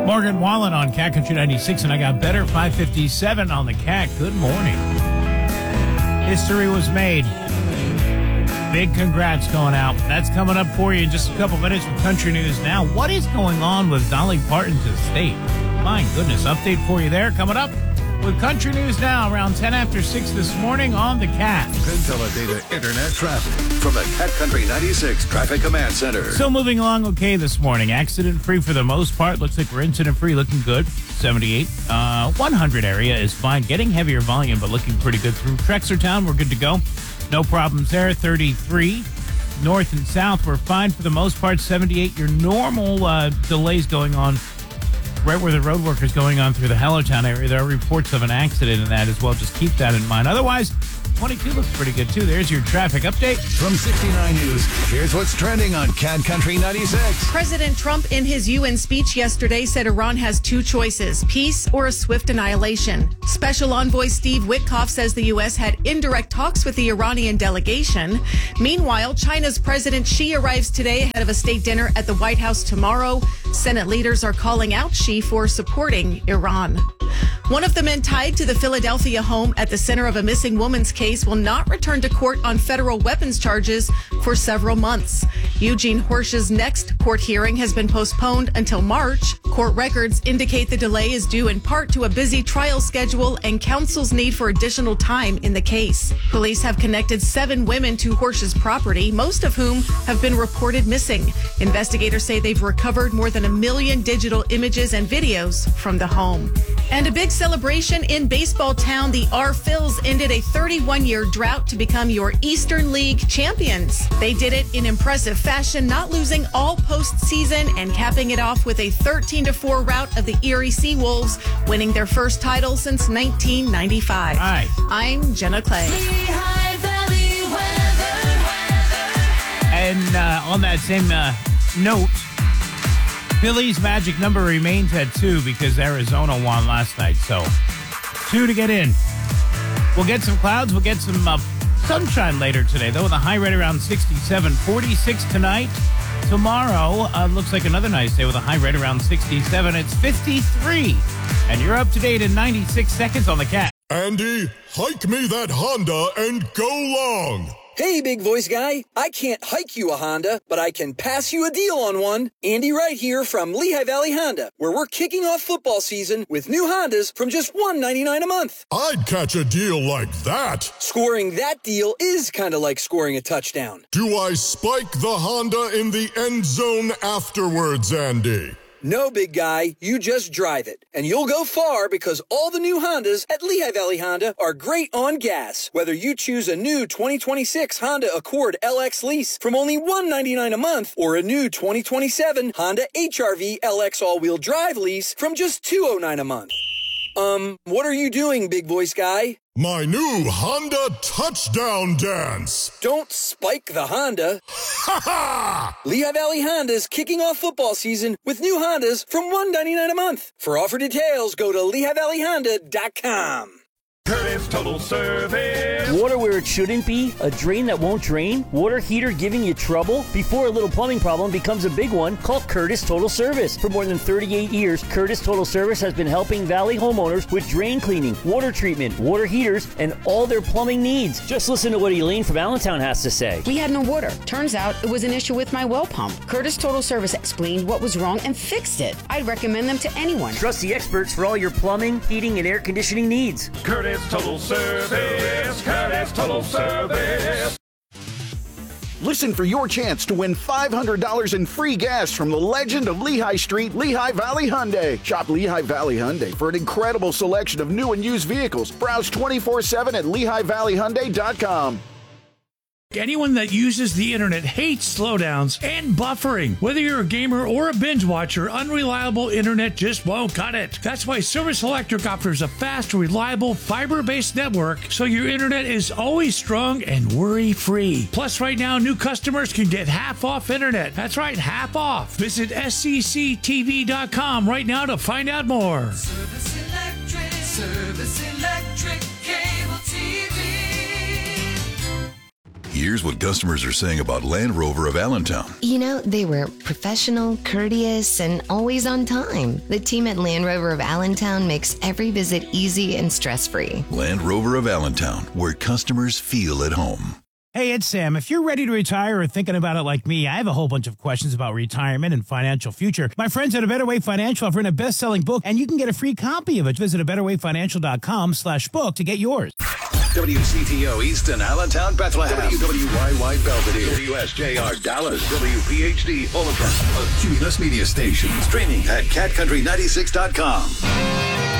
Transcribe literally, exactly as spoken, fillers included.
Morgan Wallen on Cat Country ninety-six, and I got better five fifty-seven on the Cat. Good morning. History was made. Big congrats going out. That's coming up for you in just a couple minutes with Country News Now. What is going on with Dolly Parton's estate? My goodness, update for you there coming up with Country News Now around ten after six this morning on the Cat. PenTeleData Internet traffic from the Cat Country ninety-six Traffic Command Center. Still moving along okay this morning. Accident-free for the most part. Looks like we're incident-free, looking good. seventy-eight. Uh, one hundred area is fine. Getting heavier volume, but looking pretty good through Trexlertown. We're good to go. No problems there. thirty-three. North and south, we're fine for the most part. seventy-eight. Your normal uh, delays going on right where the road work is going on through the Hellertown area. There are reports of an accident in that as well. Just keep that in mind. Otherwise, twenty-two looks pretty good, too. There's your traffic update. From sixty-nine News, here's what's trending on Cat Country ninety-six. President Trump, in his U N speech yesterday, said Iran has two choices, peace or a swift annihilation. Special Envoy Steve Witkoff says the U S had indirect talks with the Iranian delegation. Meanwhile, China's President Xi arrives today ahead of a state dinner at the White House tomorrow. Senate leaders are calling out Xi for supporting Iran. One of the men tied to the Philadelphia home at the center of a missing woman's case will not return to court on federal weapons charges for several months. Eugene Horsch's next court hearing has been postponed until March. Court records indicate the delay is due in part to a busy trial schedule and counsel's need for additional time in the case. Police have connected seven women to Horsch's property, most of whom have been reported missing. Investigators say they've recovered more than a million digital images and videos from the home. And a big celebration in baseball town. The R-Phils ended a thirty-one-year drought to become your Eastern League champions. They did it in impressive fashion, not losing all postseason and capping it off with a thirteen to four rout of the Erie Seawolves, winning their first title since nineteen ninety-five. Hi. I'm Jenna Clay. Lehigh Valley weather. And uh, on that same uh, note, Philly's magic number remains at two because Arizona won last night. So, two to get in. We'll get some clouds. We'll get some uh, sunshine later today, though, with a high right around sixty-seven. forty-six tonight. Tomorrow uh, looks like another nice day with a high right around sixty-seven. It's fifty-three. And you're up to date in ninety-six seconds on the Cat. Andy, hike me that Honda and go long. Hey, big voice guy. I can't hike you a Honda, but I can pass you a deal on one. Andy Wright here from Lehigh Valley Honda, where we're kicking off football season with new Hondas from just one hundred ninety-nine dollars a month. I'd catch a deal like that. Scoring that deal is kind of like scoring a touchdown. Do I spike the Honda in the end zone afterwards, Andy? No, big guy, you just drive it. And you'll go far because all the new Hondas at Lehigh Valley Honda are great on gas. Whether you choose a new twenty twenty-six Honda Accord L X lease from only one hundred ninety-nine dollars a month or a new twenty twenty-seven Honda H R V L X all-wheel drive lease from just two hundred nine dollars a month. Um, what are you doing, big voice guy? My new Honda touchdown dance. Don't spike the Honda. Ha ha! Lehigh Valley Honda's kicking off football season with new Hondas from one hundred ninety-nine dollars a month. For offer details, go to lehigh valley honda dot com. Curtis Total Service. Water where it shouldn't be? A drain that won't drain? Water heater giving you trouble? Before a little plumbing problem becomes a big one, call Curtis Total Service. For more than thirty-eight years, Curtis Total Service has been helping Valley homeowners with drain cleaning, water treatment, water heaters, and all their plumbing needs. Just listen to what Elaine from Allentown has to say. We had no water. Turns out it was an issue with my well pump. Curtis Total Service explained what was wrong and fixed it. I'd recommend them to anyone. Trust the experts for all your plumbing, heating, and air conditioning needs. Curtis Total Service. Curtis Total Service. Listen for your chance to win five hundred dollars in free gas from the legend of Lehigh Street, Lehigh Valley Hyundai. Shop Lehigh Valley Hyundai for an incredible selection of new and used vehicles. Browse twenty-four seven at lehigh valley hyundai dot com. Anyone that uses the internet hates slowdowns and buffering. Whether you're a gamer or a binge watcher, unreliable internet just won't cut it. That's why Service Electric offers a fast, reliable, fiber-based network so your internet is always strong and worry-free. Plus, right now, new customers can get half off internet. That's right, half off. Visit S C C T V dot com right now to find out more. Service Electric. Service Electric Cable T V. Here's what customers are saying about Land Rover of Allentown. You know, they were professional, courteous, and always on time. The team at Land Rover of Allentown makes every visit easy and stress-free. Land Rover of Allentown, where customers feel at home. Hey, it's Sam. If you're ready to retire or thinking about it like me, I have a whole bunch of questions about retirement and financial future. My friends at A Better Way Financial have written a best-selling book, and you can get a free copy of it. Visit a better way financial dot com slash book to get yours. W C T O Easton, Allentown, Bethlehem. W W Y Y Belvedere. W S J R Dallas. W P H D Omaha. A Cumulus Media Station. Streaming at cat country ninety-six dot com.